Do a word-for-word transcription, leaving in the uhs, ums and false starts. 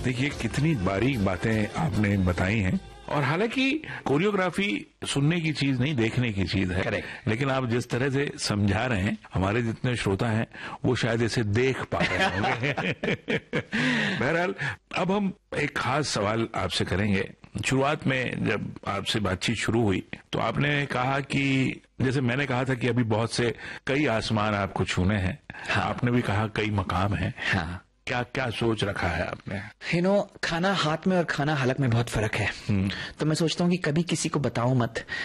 देखिए कितनी बारीक बातें आपने बताई हैं, और हालांकि कोरियोग्राफी सुनने की चीज नहीं, देखने की चीज है। Correct. लेकिन आप जिस तरह से समझा रहे हैं, हमारे जितने श्रोता हैं वो शायद इसे देख पा रहे होंगे। बहरहाल अब हम एक खास सवाल आपसे करेंगे। शुरुआत में जब आपसे बातचीत शुरू हुई तो आपने कहा कि, जैसे मैंने कहा था कि अभी बहुत से कई आसमान आपको छूने हैं, हाँ। आपने भी कहा कई मकाम हैं। हाँ, क्या क्या सोच रखा है आपने? यू नो खाना हाथ में और खाना हलक में बहुत फर्क है। तो मैं सोचता हूँ कि कभी किसी को बताऊं मत,